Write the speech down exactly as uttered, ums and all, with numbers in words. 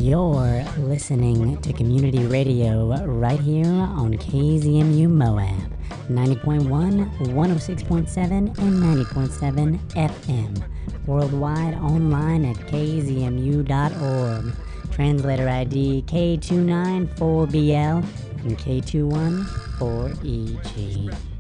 You're listening to community radio right here on K Z M U Moab, ninety point one, one oh six point seven, and ninety point seven F M. Worldwide online at k z m u dot org. Translator I D K two nine four B L and K two one four E G.